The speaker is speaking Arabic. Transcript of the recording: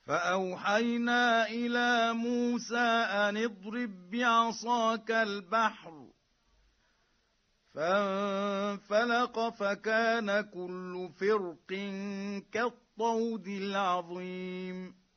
فأوحينا إلى موسى أن اضرب بعصاك البحر فانفلق فكان كل فرق كالطود العظيم